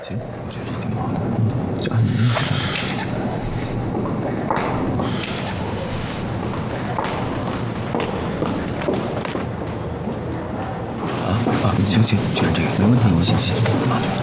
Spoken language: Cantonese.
行，我觉得这挺好的，就按你那个打。行，居然这个没问题，谢谢。